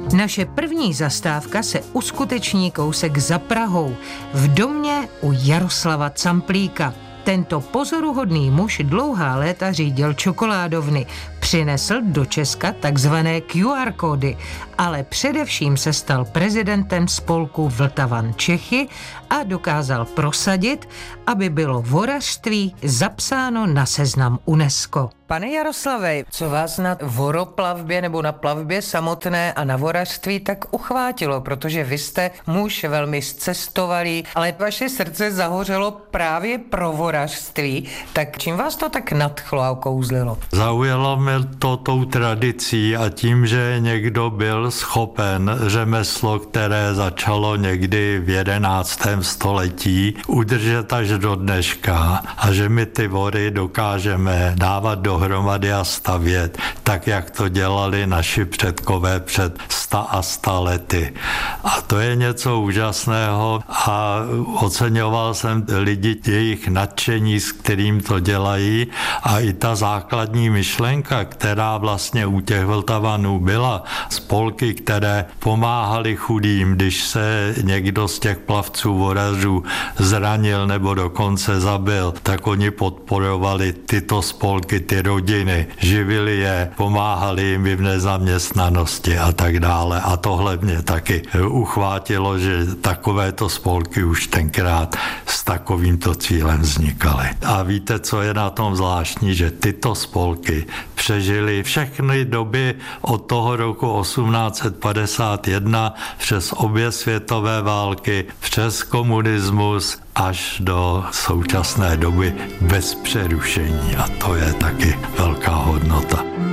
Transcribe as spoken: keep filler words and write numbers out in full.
Naše první zastávka se uskuteční kousek za Prahou, v domě u Jaroslava Camplíka. Tento pozoruhodný muž dlouhá léta řídil čokoládovny, přinesl do Česka takzvané Q R kódy, ale především se stal prezidentem spolku Vltavan Čechy a dokázal prosadit, aby bylo vorařství zapsáno na seznam UNESCO. Pane Jaroslave, co vás na voroplavbě nebo na plavbě samotné a na vorařství tak uchvátilo, protože vy jste muž velmi zcestovalý, ale vaše srdce zahořelo právě pro vorařství, tak čím vás to tak nadchlo a okouzlilo? Zaujalo mě to tou tradicí a tím, že někdo byl schopen řemeslo, které začalo někdy v jedenáctém století, udržet až do dneška a že my ty vory dokážeme dávat dohromady a stavět, tak jak to dělali naši předkové před sta a sta lety. A to je něco úžasného a oceňoval jsem lidi, jejich nadšení, s kterým to dělají a i ta základní myšlenka, která vlastně u těch Vltavanů byla, spolky, které pomáhali chudým, když se někdo z těch plavců vorařů zranil nebo dokonce zabil, tak oni podporovali tyto spolky, ty rodiny, živili je, pomáhali jim i v nezaměstnanosti a tak dále. A tohle mě taky uchvátilo, že takovéto spolky už tenkrát s takovýmto cílem vznikaly. A víte, co je na tom zvláštní, že tyto spolky přežily všechny doby od toho roku osmnáct set padesát jedna přes obě světové války, přes komunismus až do současné doby bez přerušení. A to je taky velká hodnota.